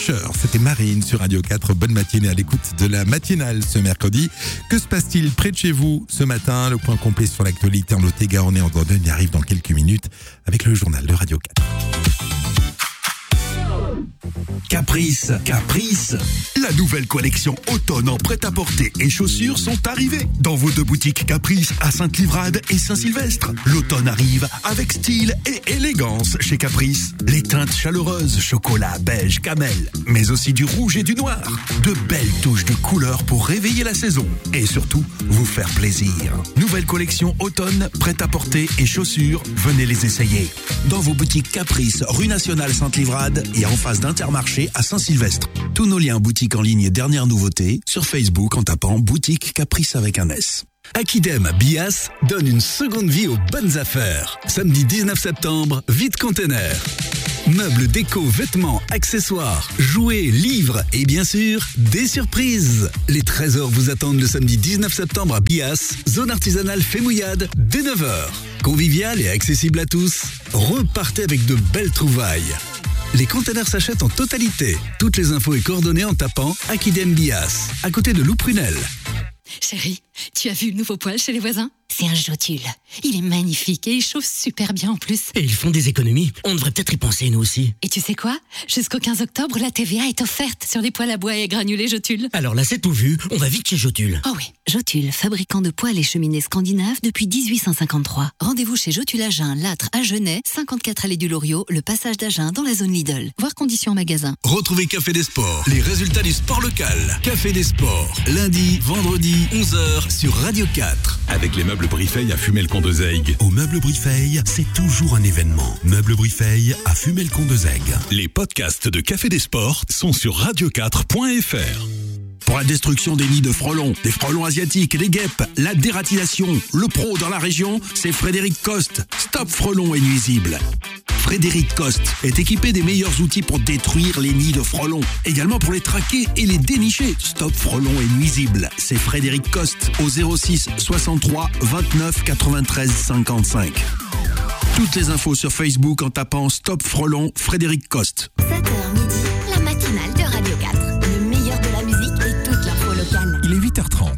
Usher, c'était Marine sur Radio 4. Bonne matinée à l'écoute de la matinale ce mercredi. Que se passe-t-il près de chez vous ce matin? Le point complet sur l'actualité en Lot-et-Garonne et en Dordogne arrive dans quelques minutes avec le journal de Radio 4. Caprice, la nouvelle collection automne en prêt-à-porter et chaussures sont arrivées dans vos deux boutiques Caprice à Sainte-Livrade et Saint-Sylvestre. L'automne arrive avec style et élégance chez Caprice. Les teintes chaleureuses, chocolat, beige, camel, mais aussi du rouge et du noir. De belles touches de couleurs pour réveiller la saison et surtout vous faire plaisir. Nouvelle collection automne, prêt-à-porter et chaussures, venez les essayer. Dans vos boutiques Caprice, rue Nationale Sainte-Livrade et en face d'Intermarché à Saint-Sylvestre. Tous nos liens boutique en ligne dernière nouveauté sur Facebook en tapant boutique Caprice avec un S. Akidem Bias donne une seconde vie aux bonnes affaires. Samedi 19 septembre, Vide Container. Meubles, déco, vêtements, accessoires, jouets, livres et bien sûr, des surprises. Les trésors vous attendent le samedi 19 septembre à Bias, zone artisanale Fémouillade, dès 9h. Convivial et accessible à tous, repartez avec de belles trouvailles. Les containers s'achètent en totalité. Toutes les infos et coordonnées en tapant Akidem Bias, à côté de Lou Prunel. Chérie, tu as vu le nouveau poêle chez les voisins? C'est un Jotule. Il est magnifique et il chauffe super bien en plus. Et ils font des économies. On devrait peut-être y penser, nous aussi. Et tu sais quoi? Jusqu'au 15 octobre, la TVA est offerte sur les poêles à bois et granulés Jotule. Alors là, c'est tout vu. On va vite chez Jotule. Oh oui, Jotule, fabricant de poêles et cheminées scandinaves depuis 1853. Rendez-vous chez Jotule Agen, Lattre à Genêt, 54 allée du Loriot, le passage d'Agen dans la zone Lidl. Voir conditions en magasin. Retrouvez Café des Sports, les résultats du sport local. Café des Sports, lundi, vendredi, 11h sur Radio 4. Avec les meubles Brifeil à Fumel-Condezaygues. Au meuble Brifeil, c'est toujours un événement. Meuble Brifeil à Fumel-Condezaygues. Les podcasts de Café des Sports sont sur radio4.fr. Pour la destruction des nids de frelons, des frelons asiatiques et des guêpes, la dératisation, le pro dans la région, c'est Frédéric Coste. Stop frelons et nuisibles. Frédéric Coste est équipé des meilleurs outils pour détruire les nids de frelons. Également pour les traquer et les dénicher. Stop frelons et nuisibles. C'est Frédéric Coste au 06 63 29 93 55. Toutes les infos sur Facebook en tapant Stop Frelons Frédéric Coste. 7h midi, la matinale de Radio 4. Le meilleur de la musique et toute l'info locale. Il est 8h30.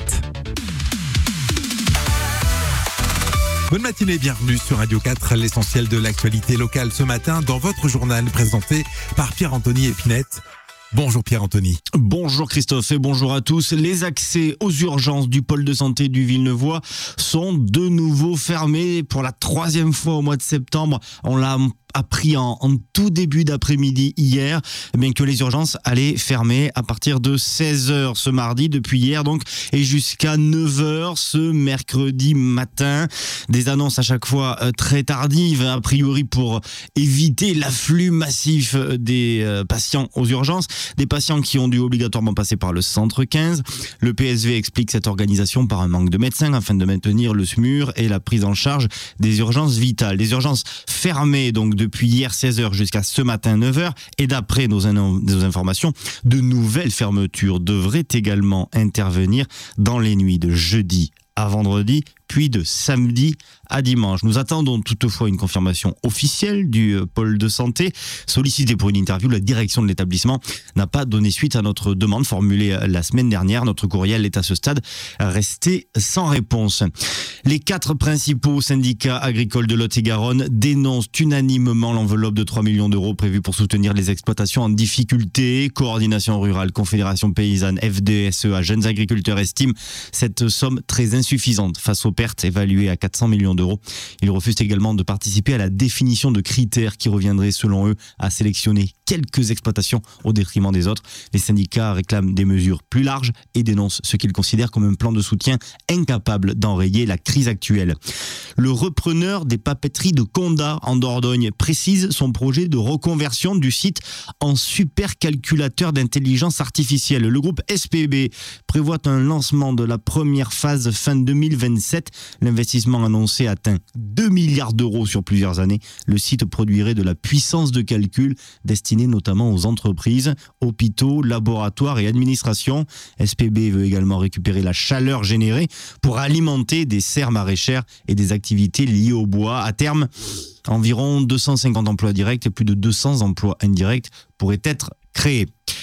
Bonne matinée, bienvenue sur Radio 4, l'essentiel de l'actualité locale ce matin dans votre journal présenté par Pierre-Anthony Épinette. Bonjour Pierre-Anthony. Bonjour Christophe et bonjour à tous. Les accès aux urgences du pôle de santé du Villeneuvois sont de nouveau fermés pour la 3e fois au mois de septembre. On l'a appris en tout début d'après-midi hier, bien que les urgences allaient fermer à partir de 16h ce mardi, depuis hier donc, et jusqu'à 9h ce mercredi matin. Des annonces à chaque fois très tardives, a priori pour éviter l'afflux massif des patients aux urgences, des patients qui ont dû obligatoirement passer par le centre 15. Le PSV explique cette organisation par un manque de médecins afin de maintenir le SMUR et la prise en charge des urgences vitales. Des urgences fermées donc depuis hier 16h jusqu'à ce matin 9h, et d'après nos informations, de nouvelles fermetures devraient également intervenir dans les nuits de jeudi à vendredi, puis de samedi à dimanche. Nous attendons toutefois une confirmation officielle du pôle de santé. Sollicité pour une interview, la direction de l'établissement n'a pas donné suite à notre demande formulée la semaine dernière. Notre courriel est à ce stade resté sans réponse. Les 4 principaux syndicats agricoles de Lot-et-Garonne dénoncent unanimement l'enveloppe de 3 millions d'euros prévue pour soutenir les exploitations en difficulté. Coordination rurale, Confédération paysanne, FDSEA, Jeunes agriculteurs estiment cette somme très insuffisante face aux pertes évaluées à 400 millions d'euros. Ils refusent également de participer à la définition de critères qui reviendraient selon eux à sélectionner quelques exploitations au détriment des autres. Les syndicats réclament des mesures plus larges et dénoncent ce qu'ils considèrent comme un plan de soutien incapable d'enrayer la crise actuelle. Le repreneur des papeteries de Condat en Dordogne précise son projet de reconversion du site en supercalculateur d'intelligence artificielle. Le groupe SPB prévoit un lancement de la première phase fin 2027. L'investissement annoncé atteint 2 milliards d'euros sur plusieurs années. Le site produirait de la puissance de calcul destinée notamment aux entreprises, hôpitaux, laboratoires et administrations. SPB veut également récupérer la chaleur générée pour alimenter des serres maraîchères et des activités liées au bois. À terme, environ 250 emplois directs et plus de 200 emplois indirects pourraient être créés.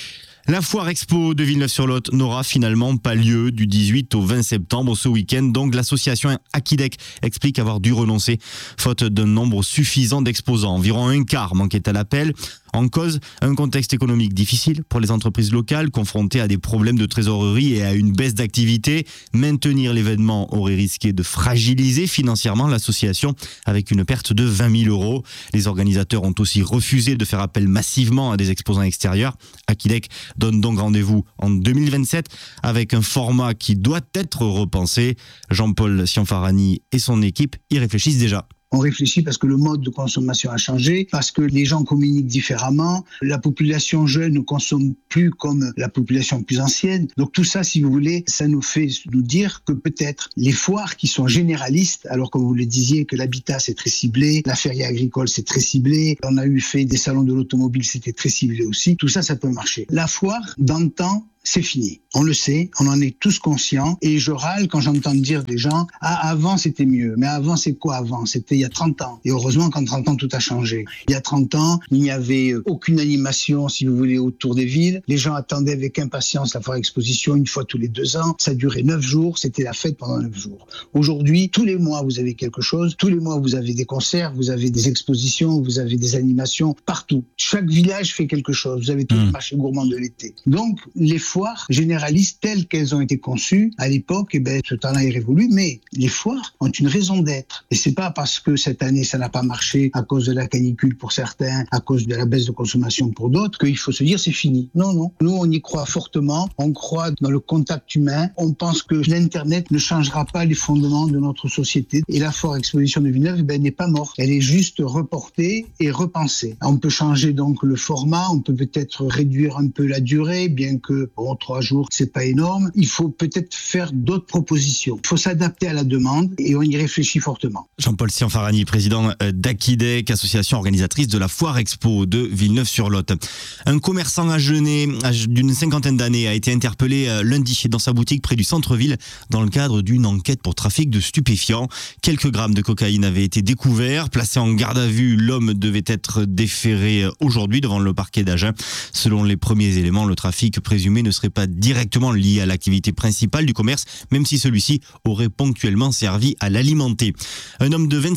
La foire expo de Villeneuve-sur-Lot n'aura finalement pas lieu du 18 au 20 septembre ce week-end. Donc l'association Akidec explique avoir dû renoncer faute d'un nombre suffisant d'exposants. Environ un quart manquait à l'appel. En cause, un contexte économique difficile pour les entreprises locales confrontées à des problèmes de trésorerie et à une baisse d'activité. Maintenir l'événement aurait risqué de fragiliser financièrement l'association avec une perte de 20 000 euros. Les organisateurs ont aussi refusé de faire appel massivement à des exposants extérieurs. Akidec donne donc rendez-vous en 2027 avec un format qui doit être repensé. Jean-Paul Cianfarani et son équipe y réfléchissent déjà. On réfléchit parce que le mode de consommation a changé, parce que les gens communiquent différemment, la population jeune ne consomme plus comme la population plus ancienne. Donc tout ça, si vous voulez, ça nous fait nous dire que peut-être les foires qui sont généralistes, alors comme vous le disiez, que l'habitat c'est très ciblé, la feria agricole c'est très ciblé, on a fait des salons de l'automobile, c'était très ciblé aussi, tout ça, ça peut marcher. La foire, d'antan, c'est fini. On le sait, on en est tous conscients. Et je râle quand j'entends dire des gens « Ah, avant, c'était mieux. » Mais avant, c'est quoi avant ? C'était il y a 30 ans. Et heureusement qu'en 30 ans, tout a changé. Il y a 30 ans, il n'y avait aucune animation, si vous voulez, autour des villes. Les gens attendaient avec impatience la foire exposition une fois tous les 2 ans. Ça durait 9 jours. C'était la fête pendant 9 jours. Aujourd'hui, tous les mois, vous avez quelque chose. Tous les mois, vous avez des concerts, vous avez des expositions, vous avez des animations partout. Chaque village fait quelque chose. Vous avez tout le marché gourmand de l'été. Donc, les foires généralistes telles qu'elles ont été conçues à l'époque, ce temps-là est révolu, mais les foires ont une raison d'être. Et c'est pas parce que cette année ça n'a pas marché à cause de la canicule pour certains, à cause de la baisse de consommation pour d'autres, qu'il faut se dire c'est fini. Non, non. Nous, on y croit fortement. On croit dans le contact humain. On pense que l'Internet ne changera pas les fondements de notre société. Et la foire exposition de Villeneuve, n'est pas morte. Elle est juste reportée et repensée. On peut changer donc le format. On peut peut-être réduire un peu la durée, bien que 3 jours, c'est pas énorme. Il faut peut-être faire d'autres propositions. Il faut s'adapter à la demande et on y réfléchit fortement. Jean-Paul Cianfarani, président d'Akidec, association organisatrice de la foire expo de Villeneuve-sur-Lot. Un commerçant agenais d'une 50aine d'années a été interpellé lundi dans sa boutique près du centre-ville dans le cadre d'une enquête pour trafic de stupéfiants. Quelques grammes de cocaïne avaient été découverts. Placé en garde à vue, l'homme devait être déféré aujourd'hui devant le parquet d'Agen. Selon les premiers éléments, le trafic présumé ne serait pas directement lié à l'activité principale du commerce, même si celui-ci aurait ponctuellement servi à l'alimenter. Un homme de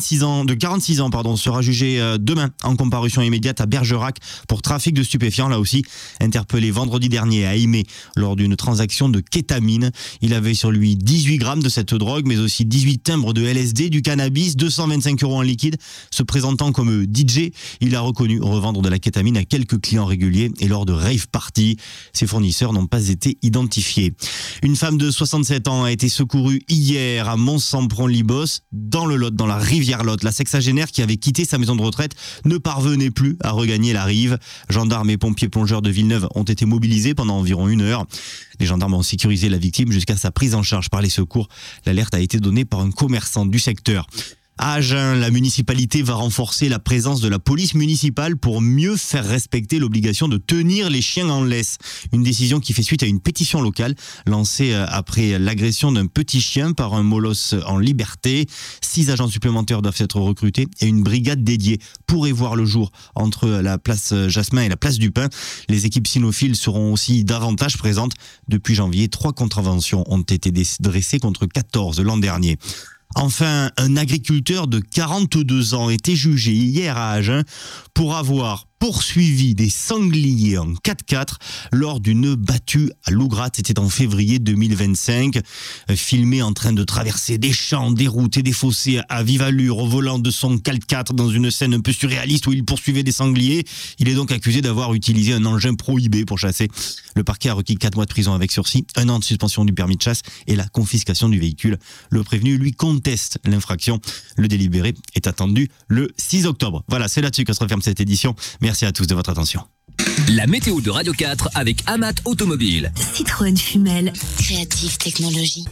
46 ans, sera jugé demain en comparution immédiate à Bergerac pour trafic de stupéfiants, là aussi interpellé vendredi dernier à Aimé lors d'une transaction de kétamine. Il avait sur lui 18 grammes de cette drogue, mais aussi 18 timbres de LSD, du cannabis, 225 € en liquide. Se présentant comme DJ, il a reconnu revendre de la kétamine à quelques clients réguliers et lors de rave party. Ses fournisseurs n'ont pas été identifiés. Une femme de 67 ans a été secourue hier à Mont-Sampron-Libos, dans le Lot, dans la rivière Lot. La sexagénaire qui avait quitté sa maison de retraite ne parvenait plus à regagner la rive. Gendarmes et pompiers plongeurs de Villeneuve ont été mobilisés pendant environ 1 heure. Les gendarmes ont sécurisé la victime jusqu'à sa prise en charge par les secours. L'alerte a été donnée par un commerçant du secteur. À Agen, la municipalité va renforcer la présence de la police municipale pour mieux faire respecter l'obligation de tenir les chiens en laisse. Une décision qui fait suite à une pétition locale lancée après l'agression d'un petit chien par un molosse en liberté. 6 agents supplémentaires doivent être recrutés et une brigade dédiée pourrait voir le jour entre la place Jasmin et la place du Pin. Les équipes cynophiles seront aussi davantage présentes. Depuis janvier, 3 contraventions ont été dressées contre 14 l'an dernier. Enfin, un agriculteur de 42 ans a été jugé hier à Agen pour avoir poursuivi des sangliers en 4x4 lors d'une battue à Lougrat. C'était en février 2025. Filmé en train de traverser des champs, des routes et des fossés à vive allure au volant de son 4x4 dans une scène un peu surréaliste où il poursuivait des sangliers. Il est donc accusé d'avoir utilisé un engin prohibé pour chasser. Le parquet a requis 4 mois de prison avec sursis, 1 an de suspension du permis de chasse et la confiscation du véhicule. Le prévenu, lui, conteste l'infraction. Le délibéré est attendu le 6 octobre. Voilà, c'est là-dessus que se referme cette édition. Merci à tous de votre attention. La météo de Radio 4 avec Amat Automobile. Citroën Fumel, Creative Technologies.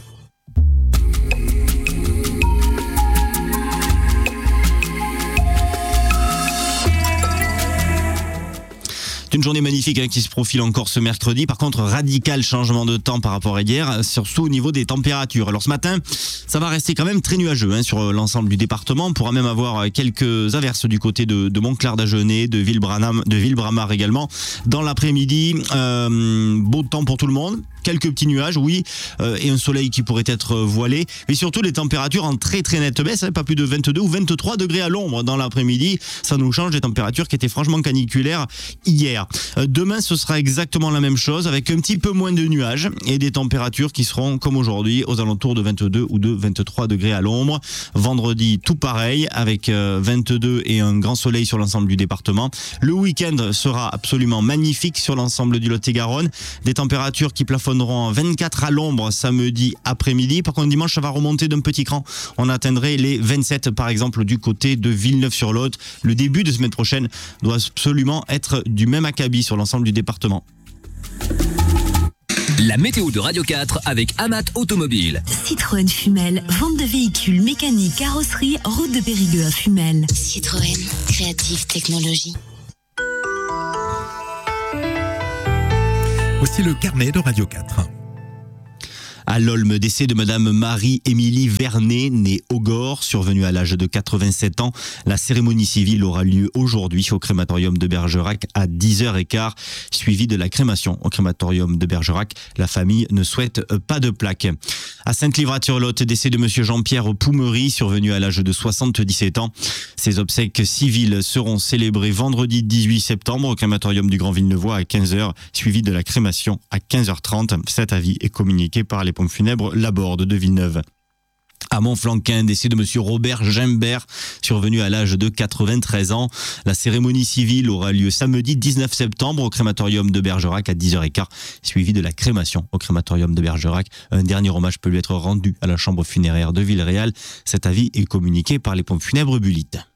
C'est une journée magnifique qui se profile encore ce mercredi. Par contre, radical changement de temps par rapport à hier, surtout au niveau des températures. Alors ce matin, ça va rester quand même très nuageux sur l'ensemble du département. On pourra même avoir quelques averses du côté de Montclar d'Agenais, de Villebramar également. Dans l'après-midi, beau temps pour tout le monde. Quelques petits nuages, oui, et un soleil qui pourrait être voilé. Mais surtout, les températures en très très nette baisse, pas plus de 22 ou 23 degrés à l'ombre dans l'après-midi. Ça nous change des températures qui étaient franchement caniculaires hier. Demain, ce sera exactement la même chose, avec un petit peu moins de nuages et des températures qui seront, comme aujourd'hui, aux alentours de 22 ou de 23 degrés à l'ombre. Vendredi, tout pareil, avec 22 et un grand soleil sur l'ensemble du département. Le week-end sera absolument magnifique sur l'ensemble du Lot-et-Garonne. Des températures qui plafonneront 24 à l'ombre samedi après-midi. Par contre, dimanche, ça va remonter d'un petit cran. On atteindrait les 27, par exemple, du côté de Villeneuve-sur-Lot. Le début de semaine prochaine doit absolument être du même acabit sur l'ensemble du département. La météo de Radio 4 avec Amat Automobile. Citroën Fumel, vente de véhicules mécaniques, carrosserie, route de Périgueux à Fumel. Citroën, créative technologie. Voici le carnet de Radio 4. À l'Olme, décès de Madame Marie-Émilie Vernet, née Augore, survenue à l'âge de 87 ans. La cérémonie civile aura lieu aujourd'hui au crématorium de Bergerac à 10h15, suivie de la crémation au crématorium de Bergerac. La famille ne souhaite pas de plaque. À Sainte-Livrade-sur-Lot, décès de Monsieur Jean-Pierre Poumery, survenu à l'âge de 77 ans. Ses obsèques civiles seront célébrées vendredi 18 septembre au crématorium du Grand Villeneuvois à 15h, suivi de la crémation à 15h30. Cet avis est communiqué par les pompes funèbres Laborde de Villeneuve. À Montflanquin, décès de Monsieur Robert Gimbert, survenu à l'âge de 93 ans. La cérémonie civile aura lieu samedi 19 septembre au crématorium de Bergerac à 10h15, suivi de la crémation au crématorium de Bergerac. Un dernier hommage peut lui être rendu à la chambre funéraire de Villeréal. Cet avis est communiqué par les pompes funèbres Bullitt.